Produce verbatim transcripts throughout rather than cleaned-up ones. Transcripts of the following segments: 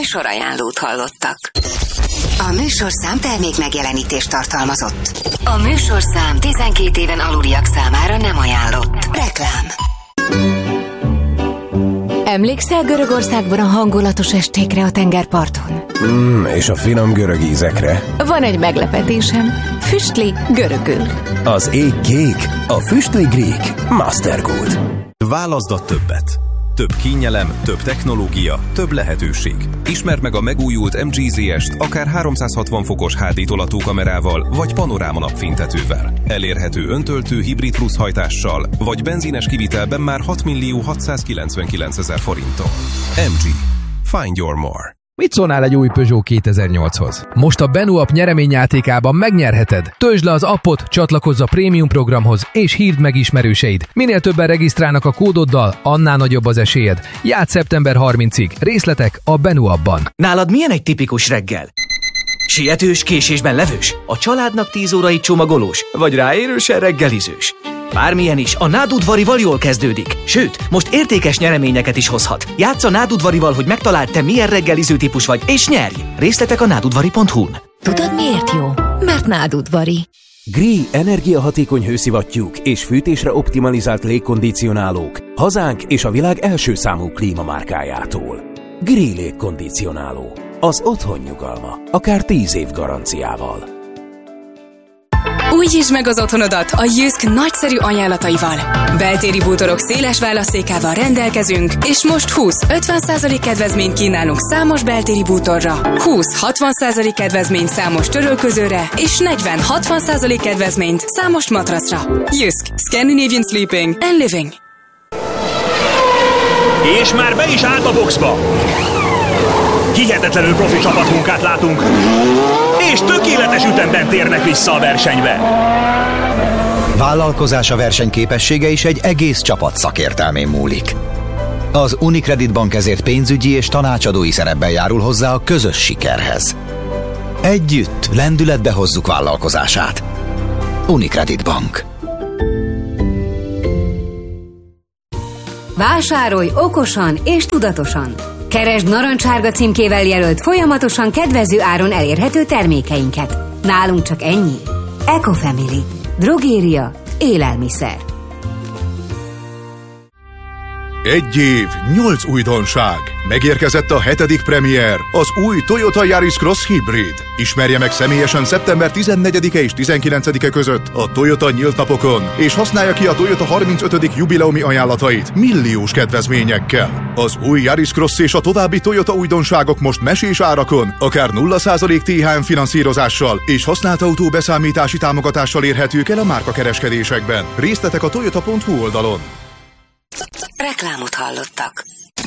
Műsorajánlót hallottak. A műsorszám termék megjelenítést tartalmazott. A műsorszám tizenkét éven aluliak számára nem ajánlott. Reklám. Emlékszel Görögországban a hangulatos estékre a tengerparton? Mm, és a finom görög ízekre. Van egy meglepetésem. Füstli görögül. Az ég kék, a füstli Greek Mastergold. Válaszd a többet. Több kínjelem, több technológia, több lehetőség. Ismerd meg a megújult em gé zé est akár háromszázhatvan fokos há dé tolatókamerával, vagy panoráma napfénytetővel. Elérhető öntöltő hibrid plusz hajtással, vagy benzines kivitelben már hat millió hatszázkilencvenkilencezer forinttal. em gé. Find your more. Mit szólnál egy új Peugeot kétezer-nyolchoz? Most a BenuApp nyereményjátékában megnyerheted. Töltsd le az appot, csatlakozz a prémium programhoz, és hívd meg ismerőseid. Minél többen regisztrálnak a kódoddal, annál nagyobb az esélyed. Játsz szeptember harmincadikáig. Részletek a BenuAppban. Nálad milyen egy tipikus reggel? Sietős, késésben levős? A családnak tíz órai csomagolós? Vagy ráérősen reggelizős? Bármilyen is, a Nádudvarival jól kezdődik. Sőt, most értékes nyereményeket is hozhat. Játsz a Nádudvarival, hogy megtaláld, te milyen reggeliző típus vagy, és nyerj! Részletek a nádudvari pont hu-n. Tudod miért jó? Mert Nádudvari. Gree energiahatékony hőszivattyúk és fűtésre optimalizált légkondicionálók. Hazánk és a világ első számú klímamárkájától. Gree légkondicionáló. Az otthon nyugalma. Akár tíz év garanciával. Újítsd meg az otthonodat a Jysk nagyszerű ajánlataival. Beltéri bútorok széles választékával rendelkezünk, és most húsz-ötven százalék kedvezményt kínálunk számos beltéri bútorra, húsz-hatvan százalék kedvezményt számos törölközőre, és negyven-hatvan százalék kedvezményt számos matracra. Jysk. Scandinavian Sleeping and Living. És már be is állt a boxba! Hihetetlenül profi csapatmunkát látunk, és tökéletes ütemben térnek vissza a versenybe. Vállalkozása versenyképessége is egy egész csapat szakértelmén múlik. Az Unicredit Bank ezért pénzügyi és tanácsadói szerepben járul hozzá a közös sikerhez. Együtt lendületbe hozzuk vállalkozását. Unicredit Bank. Vásárolj okosan és tudatosan. Keresd narancssárga címkével jelölt folyamatosan kedvező áron elérhető termékeinket. Nálunk csak ennyi. Ecofamily. Drogéria. Élelmiszer. Egy év, nyolc újdonság. Megérkezett a hetedik premier, az új Toyota Yaris Cross Hybrid. Ismerje meg személyesen szeptember tizennegyedike és tizenkilencedike között a Toyota nyílt napokon, és használja ki a Toyota harmincötödik jubileumi ajánlatait milliós kedvezményekkel. Az új Yaris Cross és a további Toyota újdonságok most mesés árakon, akár nulla százalék té há em finanszírozással és használt autó beszámítási támogatással érhetők el a márkakereskedésekben. Részletek a toyota pont hu oldalon. Reklámot hallottak.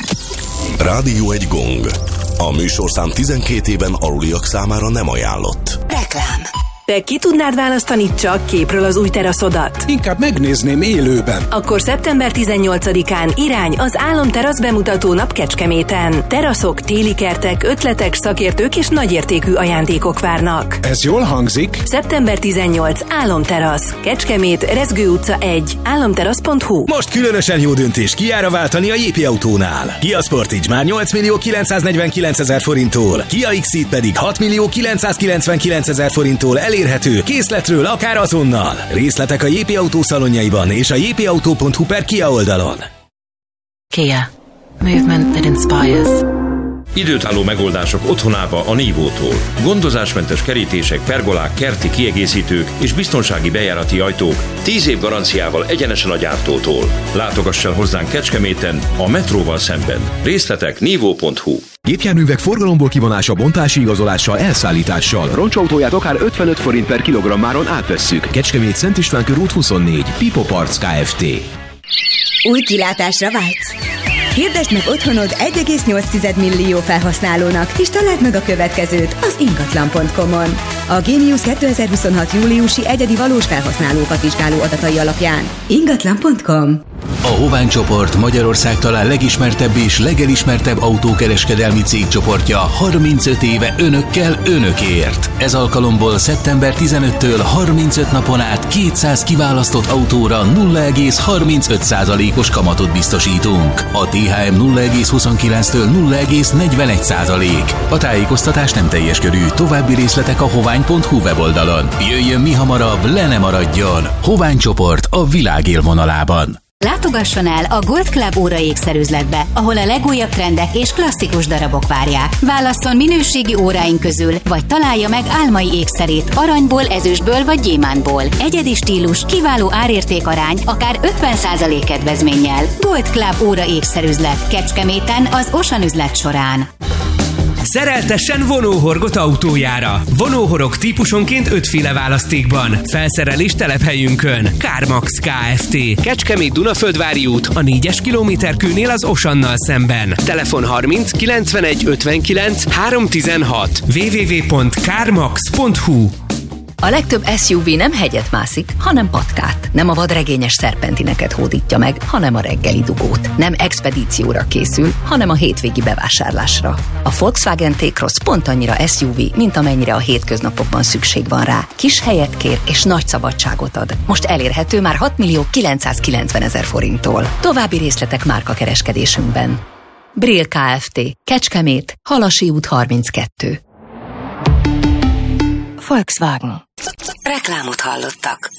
Rádió egy gong. A műsorszám tizenkét éven aluliak számára nem ajánlott. Reklám. Te ki tudnád választani csak képről az új teraszodat? Inkább megnézném élőben. Akkor szeptember tizennyolcadikán irány az Álomterasz bemutató nap Kecskeméten. Teraszok, téli kertek, ötletek, szakértők és nagyértékű ajándékok várnak. Ez jól hangzik. szeptember tizennyolcadika Álomterasz. Kecskemét, Rezgő utca egy. álomterasz pont hu. Most különösen jó döntés Kiára váltani a Jépi Autónál. Kia Sportage már nyolc millió kilencszáznegyvenkilencezer forinttól, Kia X-Ceed pedig hat millió kilencszázkilencvenkilencezer forinttól elérhető készletről akár azonnal. Részletek a Jépi Autó szalonjaiban és a jépiautó pont hu per Kia oldalon. Kia. Movement that inspires. Időtálló megoldások otthonába a Nívótól. Gondozásmentes kerítések, pergolák, kerti kiegészítők és biztonsági bejárati ajtók tíz év garanciával egyenesen a gyártótól. Látogass el hozzánk Kecskeméten, a metróval szemben. Részletek nívó pont hu. Gépjárművek forgalomból kivonása, bontási igazolással, elszállítással. Roncsautóját akár ötvenöt forint per kilogrammáron átvesszük. Kecskemét Szent István körút huszonnégy. Pipo Parts Kft. Új kilátásra vágysz? Hirdesd meg otthonod egy egész nyolc millió felhasználónak, és találd meg a következőt az ingatlan pont com-on. A Génius kétezer-huszonhat júliusi egyedi valós felhasználókat vizsgáló adatai alapján. ingatlan pont com. Hovány csoport Magyarország talán legismertebb és legelismertebb autókereskedelmi cégcsoportja harmincöt éve önökkel önökért. Ez alkalomból szeptember tizenötödikétől harmincöt napon át kétszáz kiválasztott autóra nulla egész harmincöt százalékos kamatot biztosítunk. A té há em nulla egész huszonkilenctől nulla egész negyvenegy százalék. A tájékoztatás nem teljes körű, további részletek a hovány pont hu weboldalon. Jöjjön mi hamarabb, le ne maradjon! Hovány csoport a világ élvonalában. Látogasson el a Gold Club óra ékszerüzletbe, ahol a legújabb trendek és klasszikus darabok várják. Válasszon minőségi óráink közül, vagy találja meg álmai ékszerét aranyból, ezüstből vagy gyémántból. Egyedi stílus, kiváló árértékarány, akár ötven százalék kedvezménnyel. Gold Club óra ékszerüzlet Kecskeméten az Osan üzlet során. Szereltessen vonóhorgot autójára. Vonóhorog típusonként ötféle választékban. Felszerelés telephelyünkön. Carmax Kft. Kecskemét Dunaföldvári út, a négyes kilométerkőnél az Osannal szemben. Telefon harminc kilencvenegy ötvenkilenc háromszáztizenhat. double-u double-u double-u pont carmax pont hu. A legtöbb es u vé nem hegyet mászik, hanem patkát. Nem a vadregényes szerpentineket hódítja meg, hanem a reggeli dugót. Nem expedícióra készül, hanem a hétvégi bevásárlásra. A Volkswagen T-Cross pont annyira es u vé, mint amennyire a hétköznapokban szükség van rá. Kis helyet kér és nagy szabadságot ad. Most elérhető már hat millió kilencszázkilencven ezer forinttól. További részletek márkakereskedésünkben. Brill Kft. Kecskemét, Halasi út harminckettő. Volkswagen. Reklámot hallottak.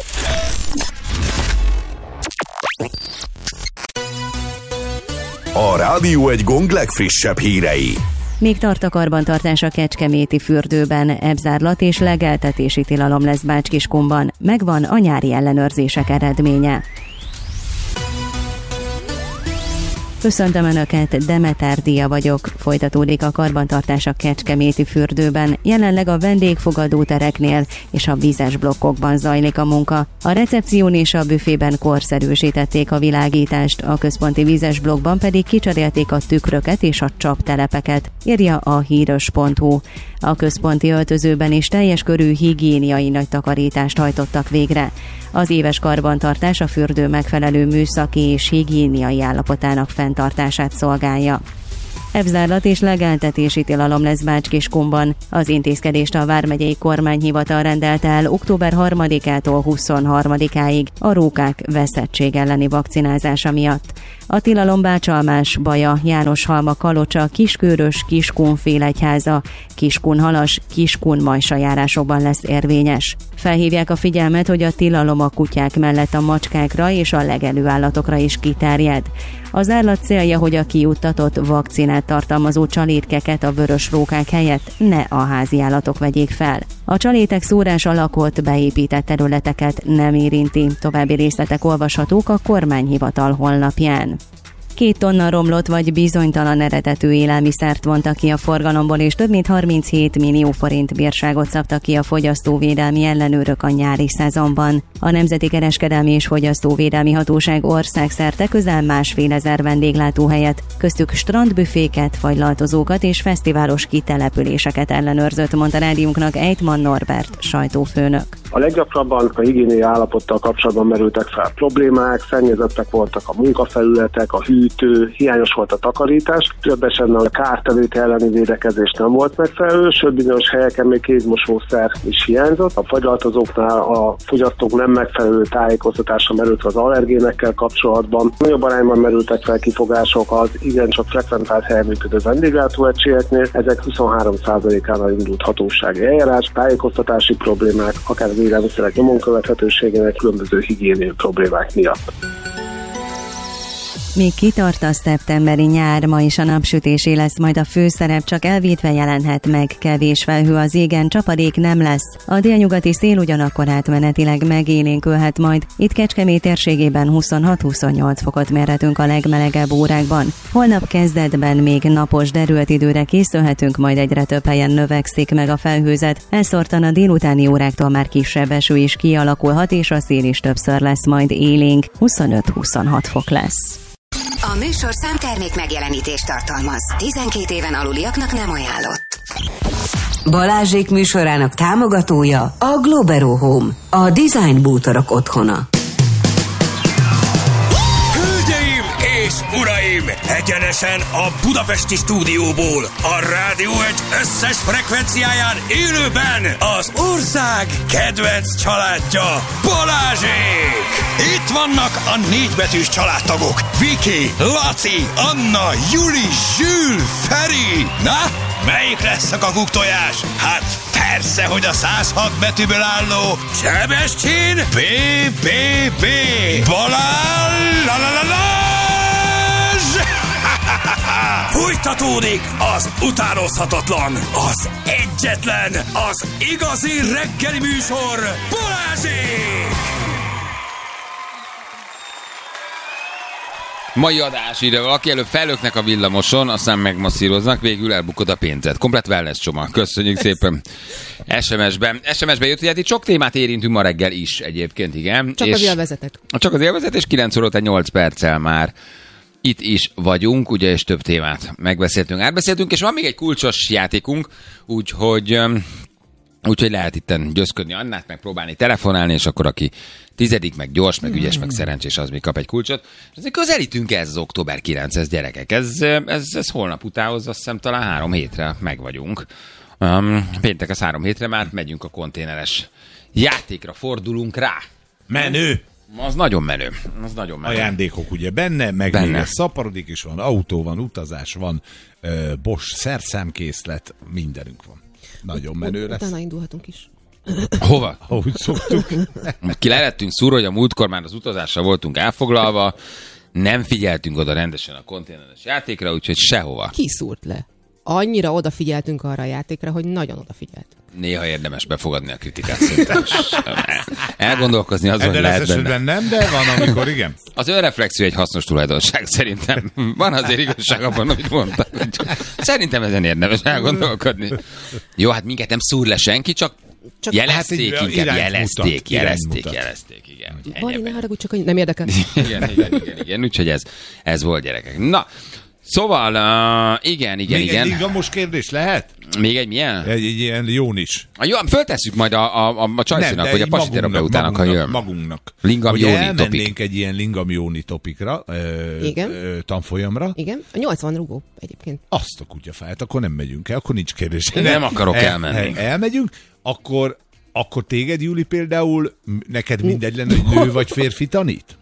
A Rádió egy Gong legfrissebb hírei. Még tart a karbantartás a kecskeméti fürdőben, ebzárlat és legeltetési tilalom lesz Bács-Kiskunban. Megvan a nyári ellenőrzések eredménye. Köszöntöm Önöket, Demeter Dia vagyok. Folytatódik a karbantartás a kecskeméti fürdőben. Jelenleg a vendégfogadó tereknél és a vízes blokkokban zajlik a munka. A recepción és a büfében korszerűsítették a világítást, a központi vízes blokkban pedig kicserélték a tükröket és a csaptelepeket, írja a híros pont hu. A központi öltözőben is teljes körű higiéniai nagy takarítást hajtottak végre. Az éves karbantartás a fürdő megfelelő műszaki és higiéniai állapotának fenntartását szolgálja. Ebzárlat és legeltetési tilalom lesz Bács-Kiskunban. Az intézkedést a vármegyei kormányhivatal rendelte el október harmadikától huszonharmadikáig a rókák veszettség elleni vakcinázása miatt. A tilalom Bácsalmás, Baja, Jánoshalma, Kalocsa, Kiskőrös, Kiskun-Félegyháza, Kiskun-Halas, Kiskun-Majsa járásokban lesz érvényes. Felhívják a figyelmet, hogy a tilalom a kutyák mellett a macskákra és a legelő állatokra is kiterjed. Az állat célja, hogy a kijuttatott vakcinát tartalmazó csalétkeket a vörös rókák helyett ne a házi állatok vegyék fel. A csalétek szórása lakott, beépített területeket nem érinti. További részletek olvashatók a kormányhivatal honlapján. Két tonna romlott vagy bizonytalan eredetű élelmiszert vontak ki a forgalomból, és több mint harminchét millió forint bírságot szabtak ki a fogyasztóvédelmi ellenőrök a nyári szezonban. A Nemzeti Kereskedelmi és Fogyasztóvédelmi Hatóság országszerte közel másfél ezer vendéglátóhelyet, köztük strandbüféket, fagylaltozókat és fesztiválos kitelepüléseket ellenőrzött, mondta rádiónknak Ejtman Norbert sajtófőnök. A leggyakrabban a higiéniai állapottal kapcsolatban merültek fel problémák, szennyezettek voltak a munkafelületek, a hűtő, hiányos volt a takarítás, több esetben a kártevők elleni védekezés nem volt megfelelő, sőt bizonyos helyeken még kézmosószer is hiányzott. A fagylaltozóknál a fogyasztók nem megfelelő tájékoztatása merült az allergénekkel kapcsolatban. Nagyobb arányban merültek fel kifogások az igencsak frekventált helyen működő vendéglátóegységeknél, ezek huszonhárom százalékánál indult hatósági eljárás, tájékoztatási problémák, akár az élelmiszerek nyomon követhetőségének, különböző higiéniai problémák miatt. Még kitart a szeptemberi nyár, ma is a napsütésé lesz majd a főszerep, csak elvétve jelenhet meg, kevés felhő az égen, csapadék nem lesz. A délnyugati szél ugyanakkor átmenetileg megélénkülhet majd. Itt Kecskemét térségében huszonhat-huszonnyolc fokot mérhetünk a legmelegebb órákban. Holnap kezdetben még napos, derült időre készülhetünk, majd egyre több helyen növekszik meg a felhőzet. Elszórtan a délutáni óráktól már kisebb eső is kialakulhat, és a szél is többször lesz majd élénk. huszonöt-huszonhat fok lesz. A műsorszám termék megjelenítést tartalmaz. tizenkét éven aluliaknak nem ajánlott. Balázsék műsorának támogatója a Globero Home, a design bútorok otthona. uraim! Egyenesen a budapesti stúdióból, a Rádió egy összes frekvenciáján élőben az ország kedvenc családja, Balázsék! Itt vannak a négybetűs családtagok, Viki, Laci, Anna, Juli, Zsül, Feri! Na, melyik lesz a kakuktojás? Hát persze, hogy a száz hat betűből álló Sebestyén bé bé bé Balázs! La la la la! Fújtatódik az utánozhatatlan, az egyetlen, az igazi reggeli műsor, Balázsék! Mai adás ide valaki előbb fellöknek a villamoson, aztán megmasszíroznak, végül elbukod a pénzed. Komplet wellness csomag. Köszönjük szépen. es em es-ben. es em es-ben jött, hogy hát itt sok témát érintünk ma reggel is egyébként, igen. Csak és az élvezetet. Csak az élvezetet, és kilenc óra után nyolc perccel már itt is vagyunk, ugye, és több témát megbeszéltünk, átbeszéltünk, és van még egy kulcsos játékunk, úgyhogy... Úgyhogy lehet itten győzködni Annát, meg próbálni telefonálni, és akkor aki tizedik, meg gyors, meg ügyes, meg szerencsés, az még kap egy kulcsot. Azért közelítünk ez az október kilencedikéhez, gyerekek. Ez, ez, ez holnap utánhoz, azt hiszem talán három hétre meg vagyunk. Um, péntek az három hétre már megyünk a konténeres játékra, fordulunk rá. Menő! Az nagyon menő. Az nagyon menő. Ajándékok ugye benne, meg benne. Még ez szaporodik is van, autó van, utazás van, uh, Bosch szerszámkészlet, mindenünk van. Nagyon menő lesz. Utána indulhatunk is. Hova? Ahogy szoktuk. Ki lehettünk szúrva, hogy a múltkor már az utazásra voltunk elfoglalva, nem figyeltünk oda rendesen a konténeres játékra, úgyhogy sehova. Ki szúrt le? Annyira odafigyeltünk arra a játékra, hogy nagyon odafigyeltünk. Néha érdemes befogadni a kritikát szerintem. Elgondolkozni azon de lehet benne. nem, de van, amikor igen. Az önreflexió egy hasznos tulajdonság szerintem. Van azért igazság abban, amit mondtam. Szerintem ezen érdemes elgondolkodni. Jó, hát minket nem szúr le senki, csak, csak jelezték, hát inkább jelezték, mutat, jelezték, jelezték, igen. Bari, ne haragudj, csak nem érdekel. Igen, igen, igen, igen, úgyhogy ez, ez volt, gyerekek. Na, szóval, uh, igen, igen, még igen. Még egy ligamos kérdés lehet? Még egy milyen? Egy, egy ilyen jón is. A jó, föltesszük majd a, a, a Csajcinak, hogy a pasiterapeutának, ha jön. Magunknak. Lingam hogy jóni elmennénk topik. egy ilyen lingam jóni topikra, ö, igen. Ö, tanfolyamra. Igen, a nyolcvan rugó egyébként. Azt a kutyafáját, akkor nem megyünk el, akkor nincs kérdés. Nem, nem akarok el, elmenni. El, elmegyünk, akkor, akkor téged, Júli, például, neked mindegy lenne, hogy nő vagy férfi tanít?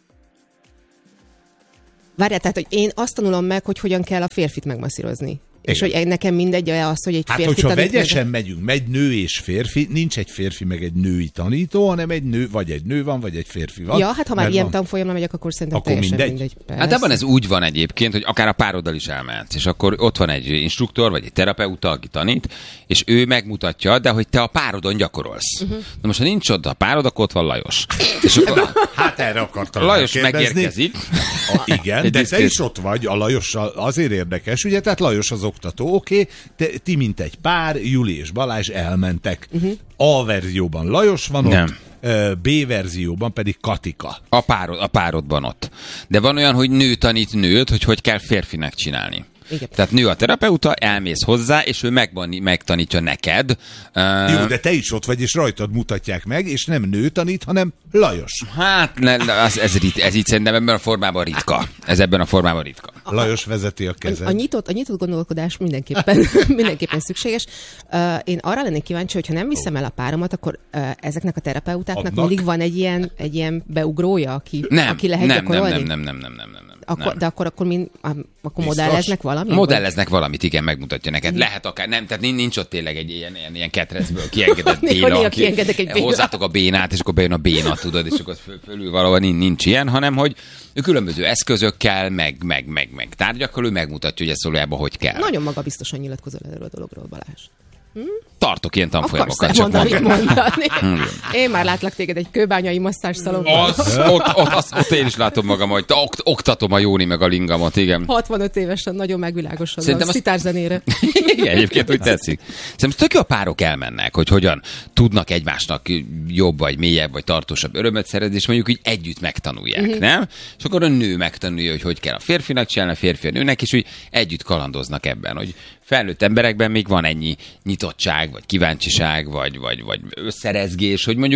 Várjál, tehát, hogy én azt tanulom meg, hogy hogyan kell a férfit megmasszírozni. És hogy nekem mindegy az, hogy egy hát, férfi hogyha tanít vegyesen meg... megyünk, megy nő és férfi, nincs egy férfi meg egy női tanító, hanem egy nő, vagy egy nő van, vagy egy férfi van. Ja, hát ha már ilyen van... tanfolyamra megyek, akkor szerintem akkor teljesen mindegy. mindegy. Hát abban ez úgy van egyébként, hogy akár a pároddal is elmehetsz, és akkor ott van egy instruktor, vagy egy terapeuta, aki tanít, és ő megmutatja, de hogy te a párodon gyakorolsz. Uh-huh. Na most, ha nincs ott a párod, akkor ott van Lajos. És akkor... hát erre akartam Lajos megérkezik. A, igen, de te is ott vagy, a Lajossal azért érdekes, ugye, tehát Lajos az oktató, oké, okay, te, ti mint egy pár, Juli és Balázs elmentek. Uh-huh. A verzióban Lajos van Nem. ott, B verzióban pedig Katika. A, párod, a párodban ott. De van olyan, hogy nő tanít nőt, hogy hogy kell férfinek csinálni. Igen. Tehát nő a terapeuta, elmész hozzá, és ő megban, megtanítja neked. Uh, Jó, de te is ott vagy, és rajtad mutatják meg, és nem nő tanít, hanem Lajos. Hát, ne, ez, ez, ez, ez így szerintem ebben a formában ritka. Ez ebben a formában ritka. Lajos vezeti a kezed. A, a, nyitott, a nyitott gondolkodás mindenképpen, mindenképpen szükséges. Uh, én arra lennék kíváncsi, hogy ha nem viszem el a páromat, akkor uh, ezeknek a terapeutáknak Adnak? mindig van egy ilyen, egy ilyen beugrója, aki, nem, aki lehet nem, gyakorolni? Nem, nem, nem, nem, nem, nem. Akkor, nem. De akkor, akkor, min, akkor modelleznek valamit? Modelleznek valamit, igen, megmutatja neked. Mm. Lehet akár, nem, tehát nincs ott tényleg egy ilyen, ilyen, ilyen ketrecből kiengedett béna. Ki, hozzátok a bénát, és akkor bejön a béna, tudod, és akkor fölül valahol nincs, nincs ilyen, hanem hogy különböző eszközökkel, meg, meg, meg, meg tárgyakkal ő megmutatja, hogy ez valójában hogy kell. Nagyon magabiztosan nyilatkozol erről a dologról, Balázs. Hm? Tartok ilyen tanfolyamokat, csak mondani. mondani. Én már látlak téged egy kőbányai masszázsszalonban. Az, ott, ott, az, ott én is látom magam, hogy okt, oktatom a Jóni meg a Lingamot, igen. hatvanöt évesen nagyon megvilágosodva a szitárzenére. Igen, egyébként úgy tetszik. Szerintem tök jó a párok elmennek, hogy hogyan tudnak egymásnak jobb, vagy mélyebb, vagy tartósabb örömet szerezni, és mondjuk így együtt megtanulják, uh-huh. nem? És akkor a nő megtanulja, hogy hogy kell a férfinak csinálni, a férfi a nőnek, és úgy együtt kalandoznak ebben, hogy felnőtt emberekben még van ennyi nyitottság, vagy kíváncsiság, vagy, vagy, vagy összerezgés, hogy mondjuk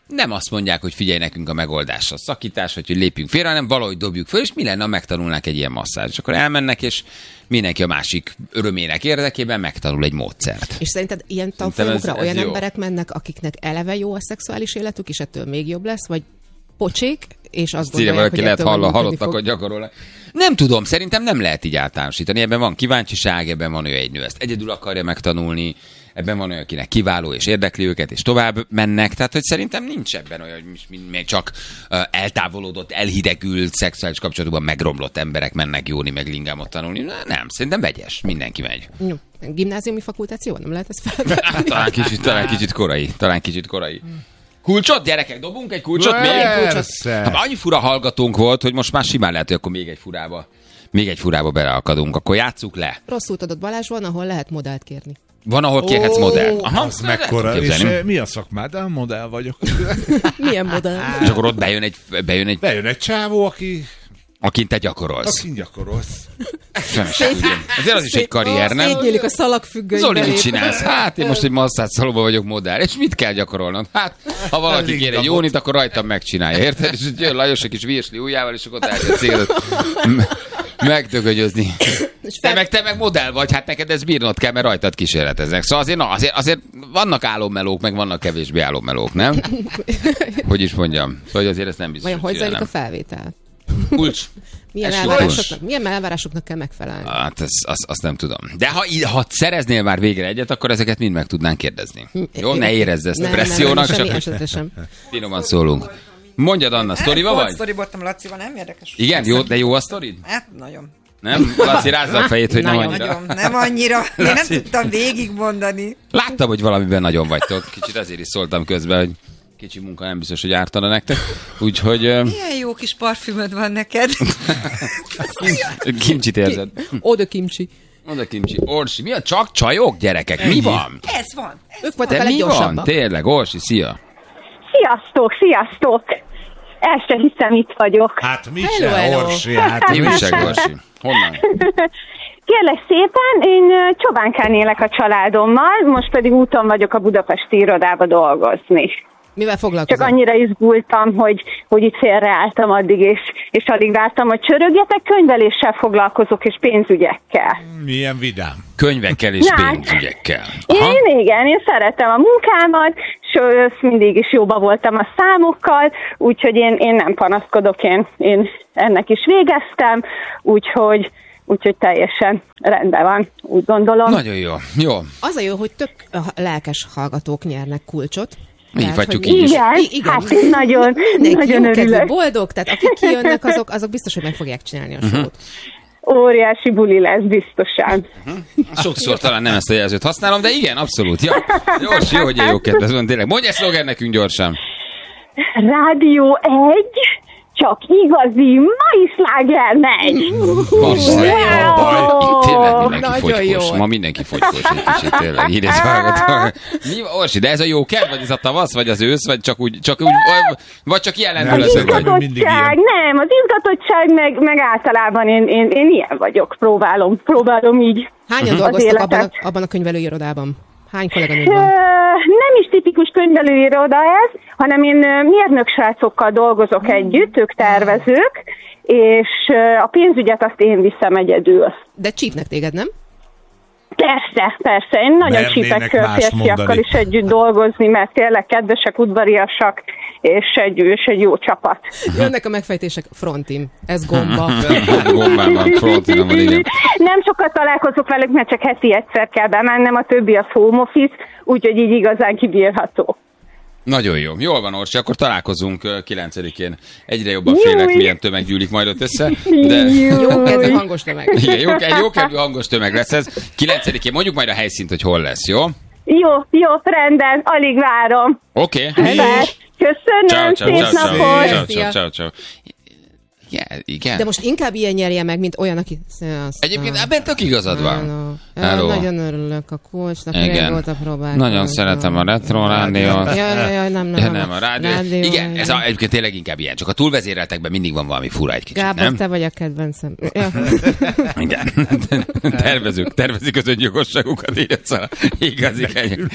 nem azt mondják, hogy figyelj nekünk a megoldás, a szakítás, vagy hogy lépjünk félre, hanem valahogy dobjuk föl, és mi lenne, ha megtanulnák egy ilyen masszázs. És akkor elmennek, és mindenki a másik örömének érdekében megtanul egy módszert. És szerinted ilyen tanfolyamokra olyan jó. emberek mennek, akiknek eleve jó a szexuális életük, és ettől még jobb lesz, vagy pocsék, és azt gondolják, valaki hogy lehet hall, hallottak, hogy gyakorolnak. Nem tudom, szerintem nem lehet így általánosítani. Ebben van kíváncsiság, ebben van olyan egy nő, ezt egyedül akarja megtanulni, ebben van olyan, akinek kiváló és érdekli őket, és tovább mennek. Tehát, hogy szerintem nincs ebben olyan, hogy még csak uh, eltávolodott, elhidegült, szexuális kapcsolatban megromlott emberek mennek jóni, meg lingámot tanulni. Nem, szerintem vegyes, mindenki megy. Jó. Gimnáziumi fakultáció? Nem lehet ezt felvenni? Hát, talán, kicsit, talán kicsit korai. Talán kicsit korai. Kulcsot, gyerekek, dobunk egy kulcsot? Még egy kulcsot? Hát, annyi fura hallgatónk volt, hogy most már simán lehet, hogy akkor még egy furába, még egy furába beleakadunk. Akkor játsszuk le. Rosszul tudod, Balázs, van, ahol lehet modellt kérni. Van, ahol kérhetsz oh, modellt. Aha, az mekkora. És mi a szakmád? A modell vagyok. Milyen modell? És akkor ott bejön egy... Bejön egy, bejön egy csávó, aki... Akin te gyakorolsz. Akin gyakorolsz. Azért az is egy karrier, nem? Szétnyílik a szalagfüggöny. Zoli, mit csinálsz? Hát én most egy masszácszalóban vagyok modell. És mit kell gyakorolnod? Hát, ha valaki kér egy jónit, akkor rajtam megcsinálja, érted? És jön Lajos egy kis virsli ujjával, és akkor elkezd cégedet megdögögyözni. Te meg, te meg modell vagy, hát neked ez bírnod kell, mert rajtad kísérleteznek. Szóval azért, na, azért, azért vannak álommelók, meg vannak kevésbé álommelók, nem? Hogy is mondjam. Szóval azért ezt nem biztos. Vajon hogy zajlik a felvétel? Kulcs. Milyen elvárásoknak, milyen elvárásoknak kell megfelelni? Hát ezt, azt, azt nem tudom. De ha, ha szereznél már végre egyet, akkor ezeket mind meg tudnánk kérdezni. Jó, ne érezd ezt a pressziónak, nem, csak semmi sem. finoman szólunk. Mondjad, Anna, sztoriba vagy? Sztoriboltam Lacival, nem érdekes. Igen, jó, de jó a sztorid? Hát, nagyon. Nem? Laci, rázza a fejét, hogy nem annyira. Nagyon, nem annyira. Én nem tudtam végigmondani. Láttam, hogy valamiben nagyon vagytok. Kicsit azért is szóltam közben, hogy kicsi munka nem biztos, hogy ártana nektek. Úgyhogy... Milyen jó kis parfümöd van neked. Kimcsit érzed. Oda kimcsi. Oda kimcsi. Orsi, mi a csak csajok, gyerekek? Mi van? Ez van. Ez ők voltak a mi leggyorsabbak. van? Tényleg, Orsi, szia. Sziasztok, sziasztok. El sem hiszem, itt vagyok. Hát mi se, Orsi. Hát mi se, Orsi. Honnan? Kérlek szépen, én Csobánkán élek a családommal, most pedig úton vagyok a budapesti irodába dolgozni. Mivel foglalkozom? Csak annyira izgultam, hogy, hogy itt félreálltam addig, és, és alig vártam, hogy csörögjetek, könyveléssel foglalkozok, és pénzügyekkel. Milyen vidám. Könyvekkel és Na, pénzügyekkel. Aha. Én igen, én szeretem a munkámat, és mindig is jóba voltam a számokkal, úgyhogy én, én nem panaszkodok, én, én ennek is végeztem, úgyhogy Úgyhogy teljesen rendben van, úgy gondolom. Nagyon jó. Jó. Az a jó, hogy tök lelkes hallgatók nyernek kulcsot. Hívhatjuk így is. Igen, igen, hát nagyon, nagyon örülök. Boldog, tehát akik kijönnek, azok, azok biztos, hogy meg fogják csinálni a uh-huh. sót. Óriási buli lesz biztosan. Uh-huh. Sokszor talán nem ezt a jelzőt használom, de igen, abszolút. Ja. Gyors, jó, hogy jó kedves van, tényleg. Mondj egy szlogen nekünk gyorsan. Rádió egy, csak igazi mai sláger megy. Bassza, wow. Tényleg mindenki fogykos. Ma mindenki fogykos egy kicsit, tényleg. Így ez hallgatom. Mi, Orsi, de ez a jó kedv, vagy ez a tavasz, vagy az ősz, vagy csak úgy, csak úgy, vagy csak ilyen lendületek vagy? Az izgatottság, nem, az izgatottság, meg, meg általában én, én, én ilyen vagyok, próbálom, próbálom így. Hányan dolgoztak abban a, abban a könyvelőirodában? Hány kolléganőd van? Nem is tipikus könyvelőiroda ez, hanem én mérnök srácokkal dolgozok hmm. együtt, ők tervezők, és a pénzügyet azt én viszem egyedül. De csípnek téged, nem? Persze, persze. Én nagyon csípek férfiakkal is együtt dolgozni, mert tényleg kedvesek, udvariasak, és egy, és egy jó csapat. Jönnek a megfejtések, frontim. Ez gomba. Gombán van, frontim van, igen. Nem sokat találkozok velük, mert csak heti egyszer kell bemennem, a többi a home office, úgyhogy így igazán kibírható. Nagyon jó. Jól van, Orsi, akkor találkozunk kilencedikén. Egyre jobban félek, milyen tömeg gyűlik majd ott össze. De... Jókedvű hangos tömeg. Igen, jó, egy jókedvű hangos tömeg lesz ez. kilencedikén mondjuk majd a helyszínt, hogy hol lesz, jó? Jó, jó, rendben, alig várom. Oké. Okay. Köszönöm, szép napot. Ciao, ciao, ciao, ciao. Igen, igen. De most inkább ilyen nyerje meg, mint olyan, aki... Egyébként ebben tök igazad van. Hello. Hello. Nagyon örülök a kulcsnak, régóta próbáltam. Nagyon szeretem a retro rádiót. Jaj, jaj, jaj, nem, nem. Ja, nem a rádió. rádió igen, ez a, egyébként tényleg inkább ilyen. Csak a túlvezéreltekben mindig van valami fura egy kicsit, Gábor, nem? te vagy a kedvencem. Ja. Igen. Tervezők, tervezik az öngyilkosságukat, így az igazi kenyek.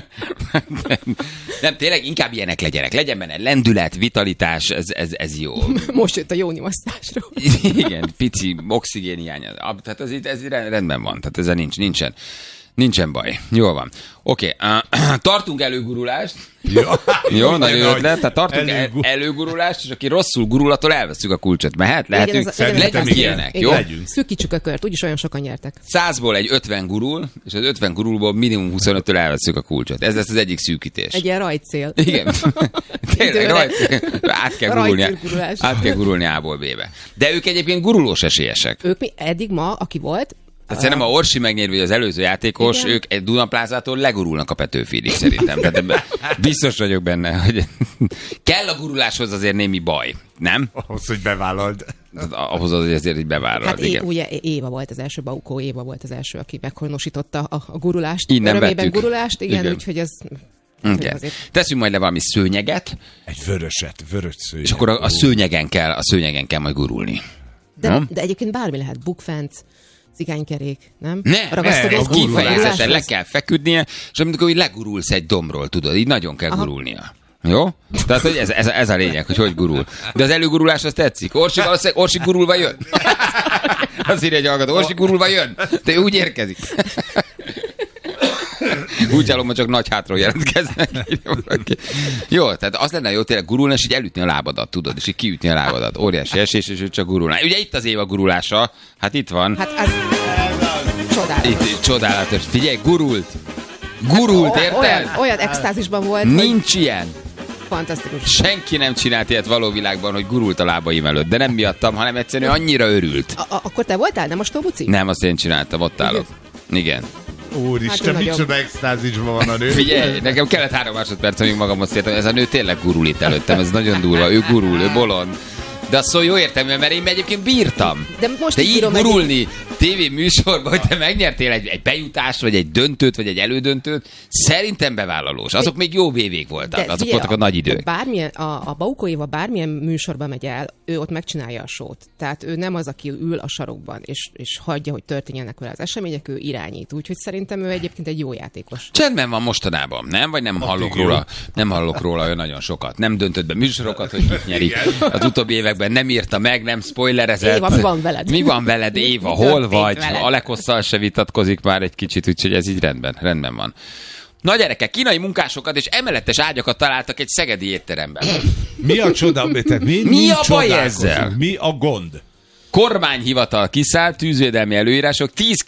Nem, tényleg inkább ilyenek legyenek. Legyen benne lendület, vitalitás, ez, ez, ez jó. Most jött a jóni masszázsról. Igen, pici oxigén hiány. Tehát ez, ez rendben van. Tehát ezzel nincs, nincsen. Nincsen baj. Jól van. Oké, okay. uh, tartunk előgurulást. Jó, jó nagyon ötlet. Tehát tartunk el, előgurulást, és aki rosszul gurul, attól elveszünk a kulcsot. Mehet? Lehetünk? Legyünk ilyenek, jó? Szűkítsük a kört, úgyis olyan sokan nyertek. Százból egy ötven gurul, és az ötven gurulból minimum huszonöttől elveszünk a kulcsot. Ez lesz az egyik szűkítés. Egy ilyen rajtcél. Igen. Tényleg, rajtcél. Át kell gurulni. Át kell gurulni A-ból B-be. De ők egyébként gurulós esélyesek. Ők mi eddig ma, aki volt, tehát szerintem a Orsi megnyerő, vagy az előző játékos, igen. Ők egy Dunaplázától legurulnak a Petőfidig szerintem. Tehát biztos vagyok benne, hogy kell a guruláshoz azért némi baj, nem? Ahhoz, hogy bevállald. Ahhoz az, hogy azért így bevállald, hát igen. É, ugye Éva volt az első, Baukó Éva volt az első, aki meghonosította a, a gurulást. Innen örömében vettük. gurulást, igen, igen. Úgyhogy ez... Okay. Teszünk majd le valami szőnyeget. Egy vöröset, vörös szőnyeg. És akkor a, a szőnyegen kell, a szőnyegen kell majd gurulni. De, de egyébként bármi lehet, bukfenc, cigánykerék, nem? Ne, ne, kifejezetten le kell feküdnie, és amikor úgy legurulsz egy dombról, tudod, így nagyon kell Aha. gurulnia. Jó? Tehát, hogy ez, ez, ez a lényeg, hogy hogy gurul. De az előgurulás az tetszik. Orsi valószínűleg, Orsi gurulva jön. Azt írja egy hallgató, Orsi gurulva jön. De úgy érkezik. Úgy állom, hogy csak nagy hátról jelentkeznek. Jó, tehát az lenne jó tényleg gurulni, és így elütni a lábadat, tudod, és így kiütni a lábadat. Óriási esés, és ő csak gurulná. Ugye itt az Éva gurulása, hát itt van. Hát az csodálatos. Itt, csodálatos. Figyelj, gurult. Gurult, érted? Olyan, olyan extázisban volt. Nincs hogy... ilyen. Fantasztikus. Senki nem csinált ilyet való világban, hogy gurult a lábaim előtt, de nem miattam, hanem egyszerűen annyira örült. A- a- akkor te voltál, nem a Stóbuci? Nem, azt én csináltam, ott állok. Igen. Úristen, hát micsoda extázisban van a nő. Figyelj, nekem kellett három másodperc, amíg magamhoz értem, ez a nő tényleg gurul itt előttem, ez nagyon durva, ő gurul, ő bolond. De azt szó jó értelműen, mert én egyébként bírtam. De, most de így gurulni tévéműsorban, hogy te megnyertél egy, egy bejutást, vagy egy döntőt, vagy egy elődöntőt, szerintem bevállalós. Azok még jó vévék voltak, de azok figyelj, voltak a, a nagy idők. Bármilyen, a, a Baukó Éva bármilyen műsorba megy el, ő ott megcsinálja a sót. Tehát ő nem az, aki ül a sarokban, és, és hagyja, hogy történjenek vele az események, ő irányít. Úgyhogy szerintem ő egyébként egy jó játékos. Csendben van mostanában, nem? Vagy nem hallok róla, nem hallok róla olyan nagyon sokat. Nem döntött be műsorokat, hogy kik nyerik. Az utóbbi években nem írta meg, nem spoilerezett. Éva, mi van veled? Mi van veled, Éva? Hol vagy? Alekosszal se vitatkozik már egy kicsit, úgyhogy ez így rendben, rendben van. Na gyerekek, kínai munkásokat és emeletes ágyakat találtak egy szegedi étteremben. Mi a csoda? Mi, mi, mi a baj ezzel? Mi a gond? Kormányhivatal kiszállt, tűzvédelmi előírások, tíz